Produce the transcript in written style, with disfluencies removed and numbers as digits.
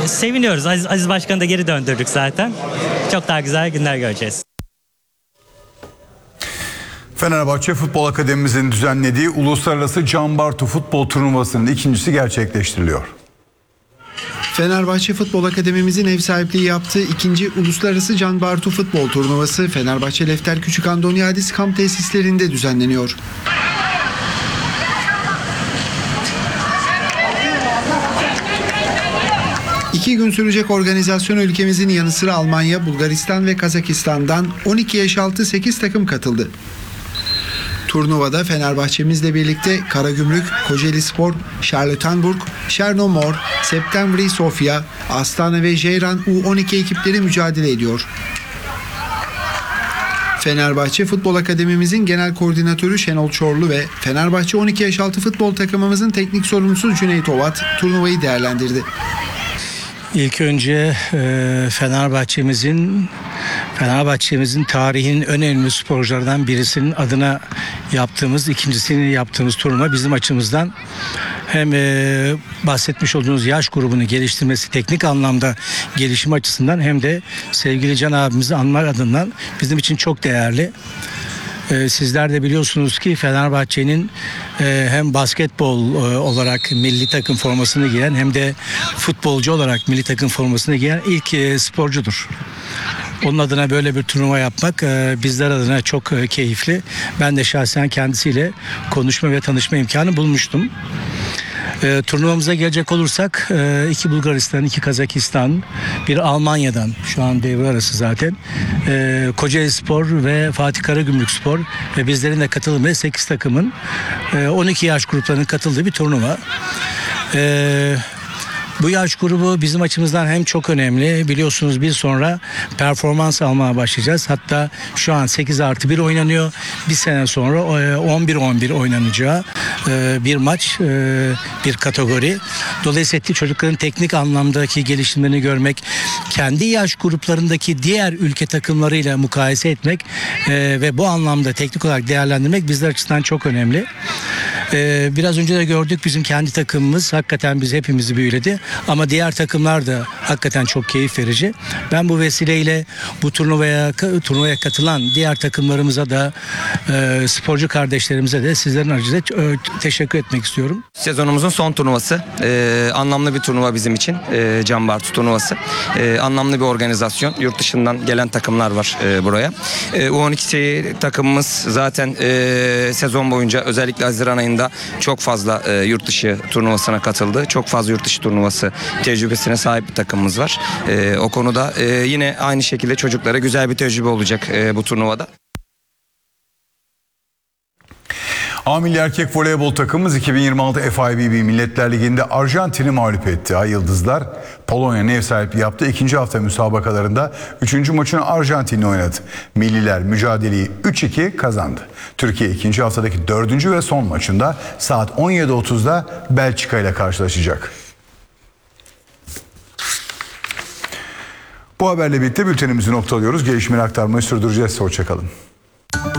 Seviniyoruz. Aziz Başkan'ı da geri döndürdük zaten. Çok daha güzel günler göreceğiz. Fenerbahçe Futbol Akademimizin düzenlediği Uluslararası Can Bartu Futbol Turnuvası'nın ikincisi gerçekleştiriliyor. Fenerbahçe Futbol Akademimizin ev sahipliği yaptığı ikinci Uluslararası Can Bartu Futbol Turnuvası Fenerbahçe Lefter Küçük Andoniadis kamp tesislerinde düzenleniyor. İki gün sürecek organizasyon ülkemizin yanı sıra Almanya, Bulgaristan ve Kazakistan'dan 12 yaş altı 8 takım katıldı. Turnuvada Fenerbahçemizle birlikte Karagümrük, Kocaelispor, Charlottenburg, Chernomor, Septemvri Sofia, Astana ve Ceyran U12 ekipleri mücadele ediyor. Fenerbahçe Futbol Akademimizin genel koordinatörü Şenol Çorlu ve Fenerbahçe 12 yaş altı futbol takımımızın teknik sorumlusu Cüneyt Ovat turnuvayı değerlendirdi. İlk önce Fenerbahçe'mizin tarihinin önemli sporculardan birisinin adına ikincisini yaptığımız turnuva bizim açımızdan hem bahsetmiş olduğunuz yaş grubunu geliştirmesi, teknik anlamda gelişim açısından hem de sevgili Can abimizi anmak adından bizim için çok değerli. Sizler de biliyorsunuz ki Fenerbahçe'nin hem basketbol olarak milli takım formasını giyen hem de futbolcu olarak milli takım formasını giyen ilk sporcudur. Onun adına böyle bir turnuva yapmak bizler adına çok keyifli. Ben de şahsen kendisiyle konuşma ve tanışma imkanı bulmuştum. Turnuvamıza gelecek olursak iki Bulgaristan, iki Kazakistan, bir Almanya'dan şu an devre arası zaten Kocaelispor ve Fatih Karagümrükspor ve bizlerin de katılımı 8 takımın 12 yaş gruplarının katıldığı bir turnuva. Bu yaş grubu bizim açımızdan hem çok önemli. Biliyorsunuz bir sonra performans almaya başlayacağız. Hatta şu an 8+1 oynanıyor. Bir sene sonra 11-11 oynanacağı bir maç, bir kategori. Dolayısıyla çocukların teknik anlamdaki gelişimlerini görmek, kendi yaş gruplarındaki diğer ülke takımlarıyla mukayese etmek ve bu anlamda teknik olarak değerlendirmek bizler açısından çok önemli. Biraz önce de gördük bizim kendi takımımız hakikaten biz hepimizi büyüledi. Ama diğer takımlar da hakikaten çok keyif verici. Ben bu vesileyle bu turnuvaya katılan diğer takımlarımıza da sporcu kardeşlerimize de sizlerin aracılığıyla teşekkür etmek istiyorum. Sezonumuzun son turnuvası. Anlamlı bir turnuva bizim için. Can Bartu turnuvası. Anlamlı bir organizasyon. Yurt dışından gelen takımlar var buraya. U12 takımımız zaten sezon boyunca özellikle Haziran ayında çok fazla yurt dışı turnuvasına katıldı. Çok fazla yurt dışı turnuvası tecrübesine sahip bir takımımız var. O konuda yine aynı şekilde çocuklara güzel bir tecrübe olacak bu turnuvada. A Milli Erkek Voleybol takımımız 2026 FIVB Milletler Ligi'nde Arjantin'i mağlup etti. Ay Yıldızlar Polonya'nın ev sahipliği yaptığı ikinci hafta müsabakalarında 3. maçını Arjantin'le oynadı. Milliler mücadeleyi 3-2 kazandı. Türkiye ikinci haftadaki 4. ve son maçında saat 17.30'da Belçika ile karşılaşacak. Bu haberle birlikte bültenimizi noktalıyoruz. Gelişmeleri aktarmayı sürdüreceğiz. Hoşçakalın.